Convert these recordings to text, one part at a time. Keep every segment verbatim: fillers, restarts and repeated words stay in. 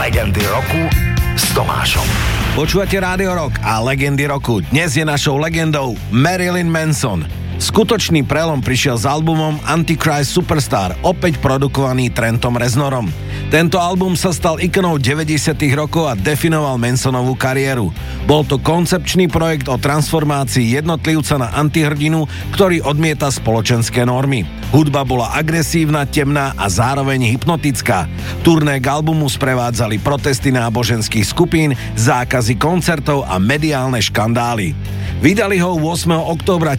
Legendy roku s Tomášom. Počúvate Rádio Rock a Legendy roku. Dnes je našou legendou Marilyn Manson. Skutočný prelom prišiel s albumom Antichrist Superstar, opäť produkovaný Trentom Reznorom. Tento album sa stal ikonou deväťdesiatych rokov a definoval Mansonovú kariéru. Bol to koncepčný projekt o transformácii jednotlivca na antihrdinu, ktorý odmieta spoločenské normy. Hudba bola agresívna, temná a zároveň hypnotická. Turné k albumu sprevádzali protesty náboženských skupín, zákazy koncertov a mediálne škandály. Vydali ho ôsmeho októbra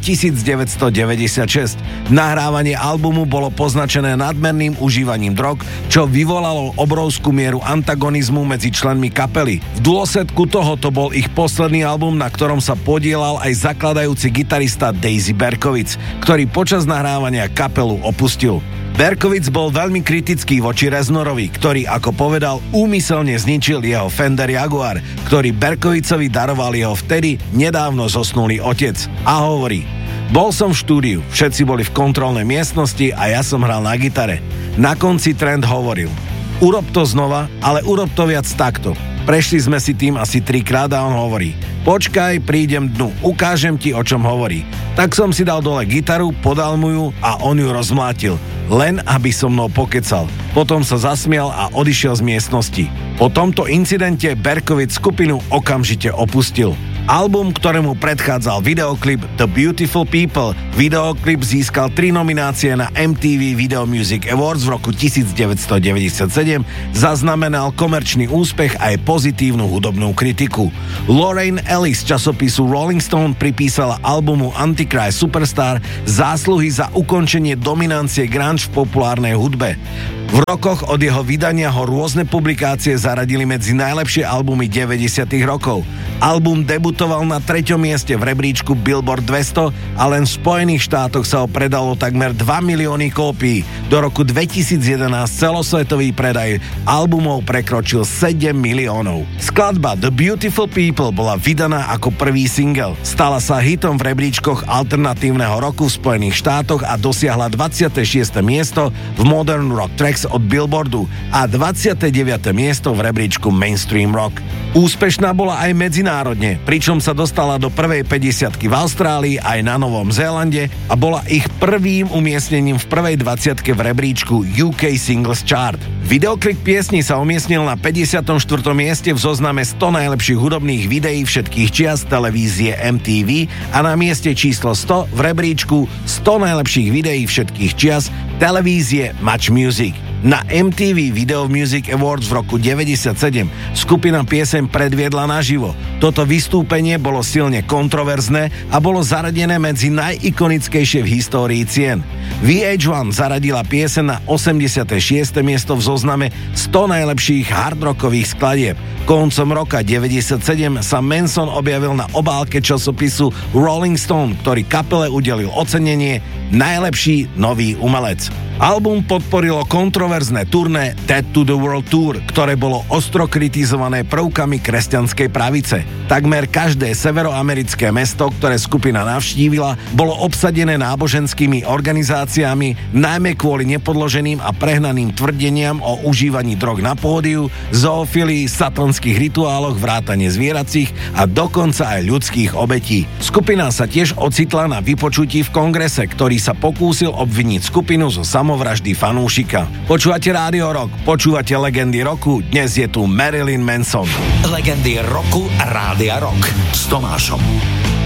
devätnásťstodeväťdesiatšesť. Nahrávanie albumu bolo poznačené nadmerným užívaním drog, čo vyvolalo obrovskú mieru antagonizmu medzi členmi kapely. V dôsledku toho to bol ich posledný album, na ktorom sa podielal aj zakladajúci gitarista Daisy Berkowitz, ktorý počas nahrávania kapelu opustil. Berkowitz bol veľmi kritický voči Reznorovi, ktorý, ako povedal, úmyselne zničil jeho Fender Jaguar, ktorý Berkowitzovi daroval jeho vtedy nedávno zosnulý otec. A hovorí: bol som v štúdiu, všetci boli v kontrolnej miestnosti a ja som hral na gitare. Na konci Trent hovoril: urob to znova, ale urob to viac takto. Prešli sme si tým asi trikrát a on hovorí: počkaj, prídem dnu, ukážem ti, o čom hovorí. Tak som si dal dole gitaru, podal mu ju a on ju rozmlátil. Len aby so mnou pokecal. Potom sa zasmial a odišiel z miestnosti. Po tomto incidente Berkowitz skupinu okamžite opustil. Album, ktorému predchádzal videoklip The Beautiful People. Videoklip získal tri nominácie na em tí ví Video Music Awards v roku devätnásťstodeväťdesiatsedem, zaznamenal komerčný úspech aj pozitívnu hudobnú kritiku. Lorraine Ellis z časopisu Rolling Stone pripísala albumu Antichrist Superstar zásluhy za ukončenie dominancie grunge v populárnej hudbe. V rokoch od jeho vydania ho rôzne publikácie zaradili medzi najlepšie albumy deväťdesiatych rokov. Album debutoval na treťom mieste v rebríčku Billboard dvesto a len v Spojených štátoch sa ho predalo takmer dva milióny kópií. Do roku dvetisícjedenásť celosvetový predaj albumov prekročil sedem miliónov. Skladba The Beautiful People bola vydaná ako prvý single. Stala sa hitom v rebríčkoch alternatívneho roku v Spojených štátoch a dosiahla dvadsiate šieste miesto v Modern Rock Tracks od Billboardu a dvadsiate deviate miesto v rebríčku Mainstream Rock. Úspešná bola aj medzinárodne, pričom sa dostala do prvej päťdesiatky v Austrálii aj na Novom Zélande a bola ich prvým umiestnením v prvej dvadsiatke v rebríčku ú ká Singles Chart. Videoklip piesni sa umiestnil na päťdesiatom štvrtom mieste v zozname sto najlepších hudobných videí všetkých čias televízie em tí ví a na mieste číslo sto v rebríčku sto najlepších videí všetkých čias televízie Much Music. Na em tí ví Video Music Awards v roku deväťdesiatsedem skupina pieseň predviedla naživo. Toto vystúpenie bolo silne kontroverzné a bolo zaradené medzi najikonickejšie v histórii cien. vé há jeden zaradila pieseň na osemdesiate šieste miesto v zozname sto najlepších hardrockových skladieb. Koncom roka deväťdesiatsedem sa Manson objavil na obálke časopisu Rolling Stone, ktorý kapele udelil ocenenie Najlepší nový umelec. Album podporilo kontroverzné turné Dead to the World Tour, ktoré bolo ostro kritizované prvkami kresťanskej pravice. Takmer každé severoamerické mesto, ktoré skupina navštívila, bolo obsadené náboženskými organizáciami, najmä kvôli nepodloženým a prehnaným tvrdeniam o užívaní drog na pódiu, zoofilii, satanských rituáloch, vrátane zvieracích a dokonca aj ľudských obetí. Skupina sa tiež ocitla na vypočutí v kongrese, ktorý sa pokúsil obviniť skupinu zo samovraždy fanúšika. Počúvate Rádio Rock, počúvate Legendy roku, dnes je tu Marilyn Manson. Legendy roku Rádia Rock s Tomášom.